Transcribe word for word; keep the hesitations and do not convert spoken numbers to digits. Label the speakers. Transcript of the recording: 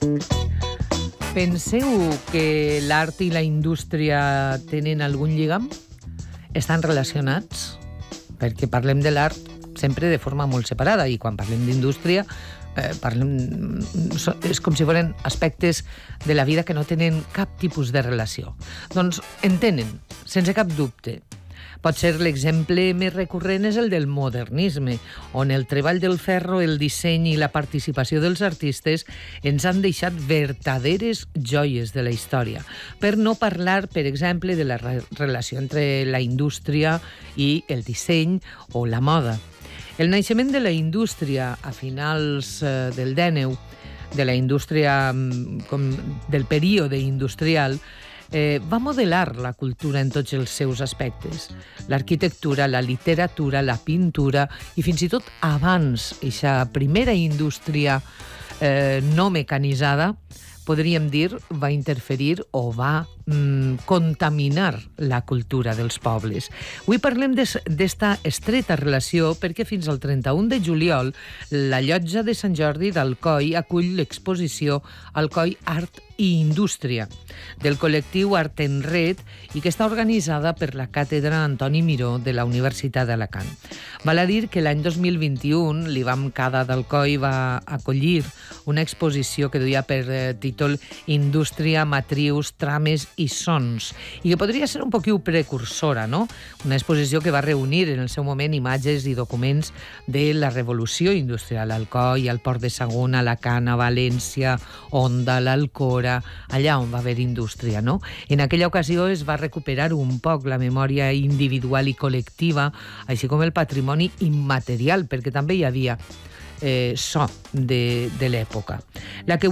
Speaker 1: Penseu que l'art i la indústria tenen algun lligam? Estan relacionats? Perquè parlem de l'art sempre de forma molt separada i quan parlem d'indústria eh, parlem, és com si foren aspectes de la vida que no tenen cap tipus de relació. Doncs en tenen, sense cap dubte. Potser l'exemple més recurrent és el del modernisme, on el treball del ferro, el disseny i la participació dels artistes ens han deixat verdaderes joies de la història. Per no parlar, per exemple, de la re- relació entre la indústria i el disseny o la moda. El naixement de la indústria a finals eh, del dèneu, de la indústria com del període industrial, Eh, va modelar la cultura en tots els seus aspectes. L'arquitectura, la literatura, la pintura i fins i tot abans, aquesta primera indústria eh, no mecanitzada, podríem dir, va interferir o va mm, contaminar la cultura dels pobles. Avui parlem d'esta estreta relació perquè fins al trenta-un de juliol la llotja de Sant Jordi d'Alcoi acull l'exposició Alcoi Art i Indústria del col·lectiu Art en Red i que està organitzada per la càtedra Antoni Miró de la Universitat d'Alacant. Val a dir que l'any dos mil vint-i-un l'I B A M Cada d'Alcoi va acollir una exposició que duia per eh, títol Indústria, matrius, trames i sons i que podria ser un poquiu precursora, no? Una exposició que va reunir en el seu moment imatges i documents de la revolució industrial a Alcoi, al Port de Sagunt, a Alacant, a València, Onda, l'Alcora, allà on va haver indústria, no? En aquella ocasió es va recuperar un poc la memòria individual i col·lectiva, així com el patrimoni immaterial, perquè també hi havia eh, so de, de l'època. La que